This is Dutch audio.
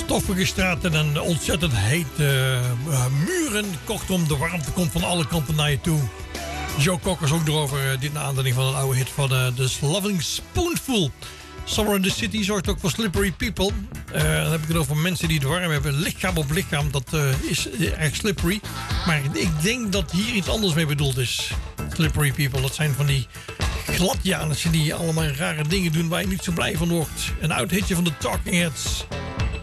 stoffige straten en ontzettend hete muren. Kortom, de warmte komt van alle kanten naar je toe. Joe Cocker is ook erover, dit naar aanleiding van een oude hit van The Loving Spoonful. Summer in the City zorgt ook voor slippery people. Dan heb ik het over mensen die het warm hebben. Lichaam op lichaam, dat is erg slippery. Maar ik denk dat hier iets anders mee bedoeld is. Slippery people, dat zijn van die gladjanissen die allemaal rare dingen doen waar je niet zo blij van wordt. Een oud hitje van de Talking Heads.